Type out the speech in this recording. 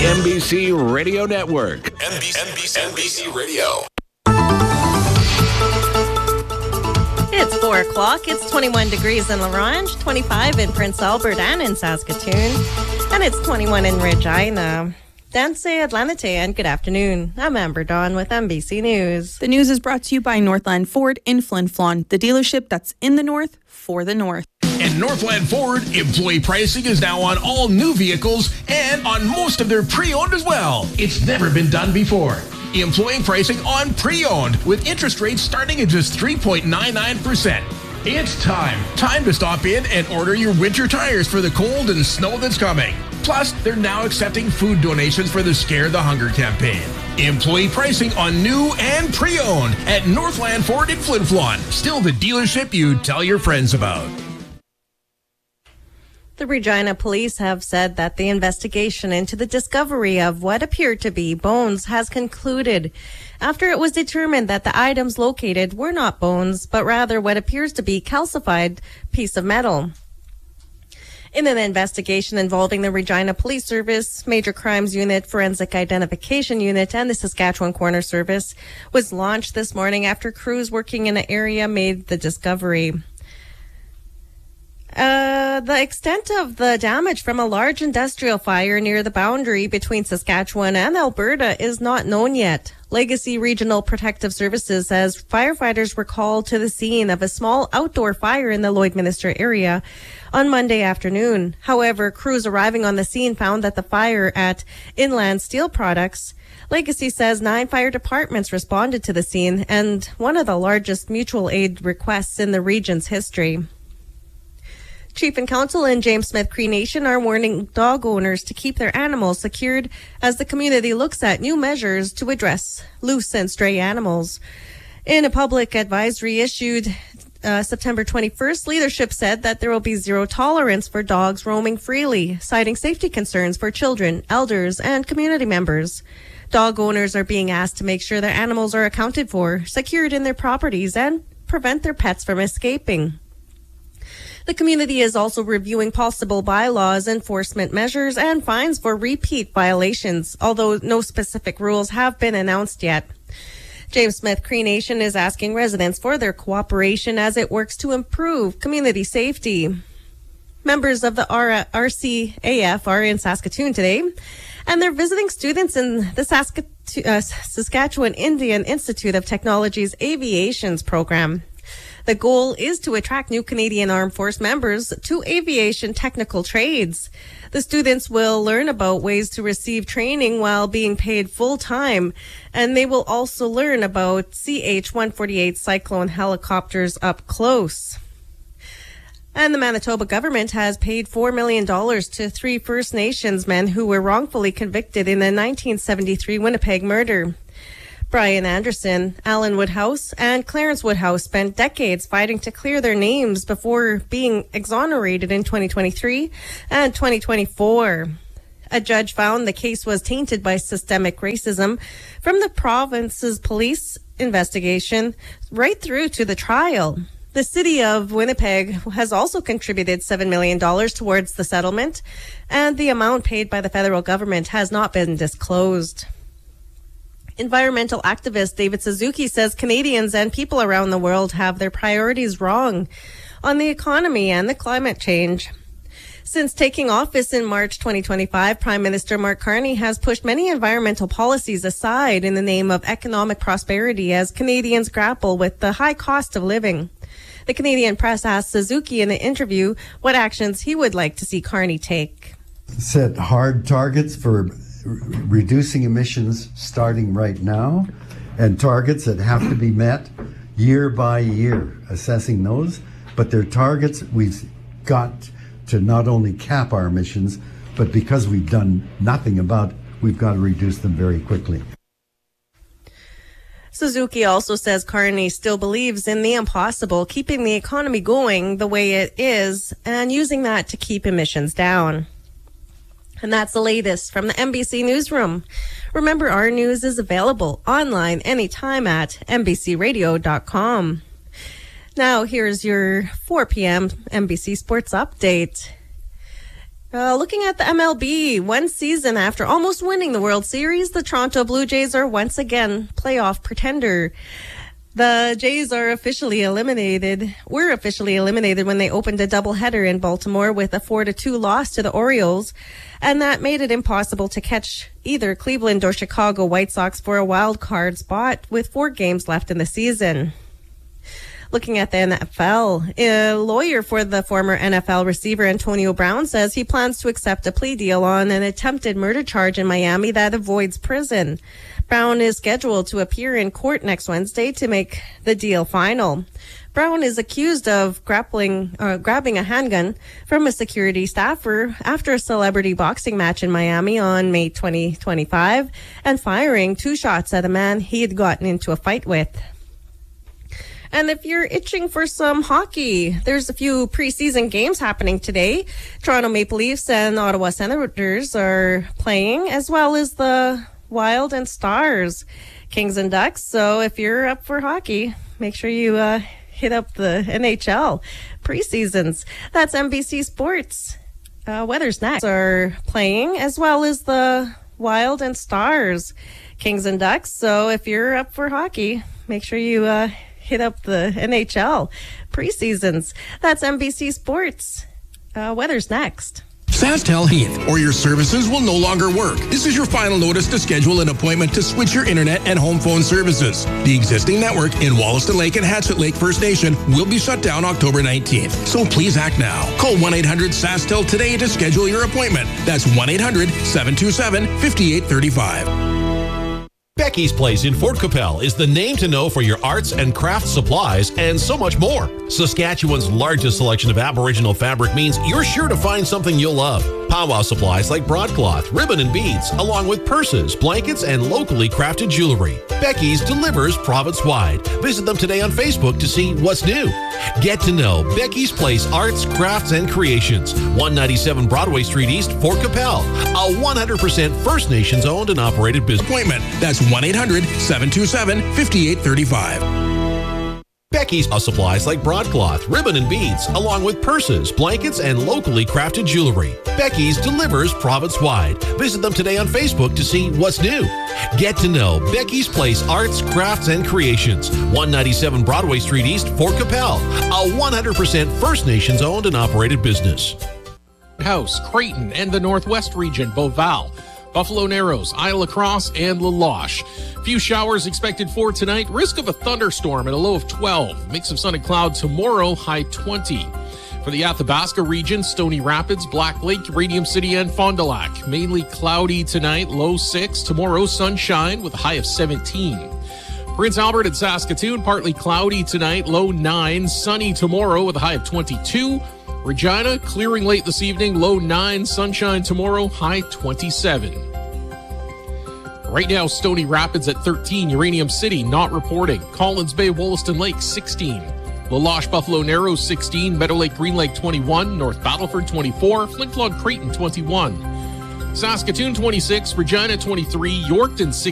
NBC Radio Network. NBC Radio. It's 4 o'clock. It's 21 degrees in La Ronge, 25 in Prince Albert and in Saskatoon, and it's 21 in Regina. Danse Atlante, and good afternoon. I'm Amber Dawn with NBC News. The news is brought to you by Northland Ford in Flin Flon, the dealership that's in the north for the north. At Northland Ford, employee pricing is now on all new vehicles and on most of their pre-owned as well. It's never been done before. Employee pricing on pre-owned with interest rates starting at just 3.99%. It's time to stop in and order your winter tires for the cold and snow that's coming. Plus, they're now accepting food donations for the Scare the Hunger campaign. Employee pricing on new and pre-owned at Northland Ford in Flin Flon. Still the dealership you tell your friends about. The Regina police have said that the investigation into the discovery of what appeared to be bones has concluded after it was determined that the items located were not bones, but rather what appears to be calcified piece of metal. In an investigation involving the Regina Police Service, Major Crimes Unit, Forensic Identification Unit, and the Saskatchewan Coroner Service was launched this morning after crews working in the area made the discovery. The extent of the damage from a large industrial fire near the boundary between Saskatchewan and Alberta is not known yet. Legacy Regional Protective Services says firefighters were called to the scene of a small outdoor fire in the Lloydminster area on Monday afternoon. However, crews arriving on the scene found that the fire at Inland Steel Products. Legacy says 9 fire departments responded to the scene and one of the largest mutual aid requests in the region's history. Chief and Council and James Smith Cree Nation are warning dog owners to keep their animals secured as the community looks at new measures to address loose and stray animals. In a public advisory issued September 21st, leadership said that there will be zero tolerance for dogs roaming freely, citing safety concerns for children, elders, and community members. Dog owners are being asked to make sure their animals are accounted for, secured in their properties, and prevent their pets from escaping. The community is also reviewing possible bylaws, enforcement measures, and fines for repeat violations, although no specific rules have been announced yet. James Smith Cree Nation is asking residents for their cooperation as it works to improve community safety. Members of the RCAF are in Saskatoon today, and they're visiting students in the Saskatchewan Indian Institute of Technology's Aviations program. The goal is to attract new Canadian Armed Force members to aviation technical trades. The students will learn about ways to receive training while being paid full-time, and they will also learn about CH-148 Cyclone helicopters up close. And the Manitoba government has paid $4 million to 3 First Nations men who were wrongfully convicted in the 1973 Winnipeg murder. Brian Anderson, Alan Woodhouse, and Clarence Woodhouse spent decades fighting to clear their names before being exonerated in 2023 and 2024. A judge found the case was tainted by systemic racism from the province's police investigation right through to the trial. The city of Winnipeg has also contributed $7 million towards the settlement, and the amount paid by the federal government has not been disclosed. Environmental activist David Suzuki says Canadians and people around the world have their priorities wrong on the economy and the climate change. Since taking office in March 2025, Prime Minister Mark Carney has pushed many environmental policies aside in the name of economic prosperity as Canadians grapple with the high cost of living. The Canadian Press asked Suzuki in an interview what actions he would like to see Carney take. Set hard targets for reducing emissions starting right now, and targets that have to be met year by year, assessing those. But they're targets we've got to not only cap our emissions, but because we've done nothing about, we've got to reduce them very quickly. Suzuki also says Carney still believes in the impossible, keeping the economy going the way it is and using that to keep emissions down. And that's the latest from the NBC Newsroom. Remember, our news is available online anytime at NBCRadio.com. Now, here's your 4 p.m. NBC Sports Update. Looking at the MLB, one season after almost winning the World Series, the Toronto Blue Jays are once again playoff pretender. The Jays were officially eliminated when they opened a doubleheader in Baltimore with a 4-2 loss to the Orioles, and that made it impossible to catch either Cleveland or Chicago White Sox for a wild card spot with 4 games left in the season. Looking at the NFL, a lawyer for the former NFL receiver Antonio Brown says he plans to accept a plea deal on an attempted murder charge in Miami that avoids prison. Brown is scheduled to appear in court next Wednesday to make the deal final. Brown is accused of grabbing a handgun from a security staffer after a celebrity boxing match in Miami on May 2025 and firing 2 shots at a man he had gotten into a fight with. And if you're itching for some hockey, there's a few preseason games happening today. Toronto Maple Leafs and Ottawa Senators are playing, as well as the Wild and Stars, Kings and Ducks. So if you're up for hockey, make sure you hit up the NHL preseasons. That's NBC Sports. Weather's next are playing, as well as the Wild and Stars, Kings and Ducks. So if you're up for hockey, make sure you hit up the NHL preseasons. That's NBC Sports. Weather's next. SaskTel Heath, or your services will no longer work. This is your final notice to schedule an appointment to switch your internet and home phone services. The existing network in Wollaston Lake and Hatchet Lake First Nation will be shut down October 19th. So please act now. Call 1-800-SaskTel today to schedule your appointment. That's 1-800-727-5835. Becky's Place in Fort Capel is the name to know for your arts and craft supplies and so much more. Saskatchewan's largest selection of Aboriginal fabric means you're sure to find something you'll love. Powwow supplies like broadcloth, ribbon and beads, along with purses, blankets, and locally crafted jewelry. Becky's delivers province-wide. Visit them today on Facebook to see what's new. Get to know Becky's Place Arts, Crafts, and Creations, 197 Broadway Street East, Fort Capel. A 100% First Nations owned and operated business. Appointment. That's 1-800-727-5835. Becky's supplies like broadcloth, ribbon and beads, along with purses, blankets, and locally crafted jewelry. Becky's delivers province-wide. Visit them today on Facebook to see what's new. Get to know Becky's Place Arts, Crafts, and Creations, 197 Broadway Street East, Fort Capel. A 100% First Nations owned and operated business. House, Creighton, and the Northwest region, Beauval, Buffalo Narrows, Isle La Crosse, and La Loche. Few showers expected for tonight. Risk of a thunderstorm at a low of 12. Mix of sun and cloud tomorrow, high 20. For the Athabasca region, Stony Rapids, Black Lake, Radium City, and Fond du Lac. Mainly cloudy tonight, low 6. Tomorrow, sunshine with a high of 17. Prince Albert and Saskatoon, partly cloudy tonight, low 9. Sunny tomorrow with a high of 22. Regina, clearing late this evening, low 9. Sunshine tomorrow, high 27. Right now, Stony Rapids at 13. Uranium City, not reporting. Collins Bay, Wollaston Lake, 16. La Loche, Buffalo Narrows, 16. Meadow Lake, Green Lake, 21. North Battleford, 24. Flin Flon, Creighton, 21. Saskatoon, 26. Regina, 23. Yorkton, 16.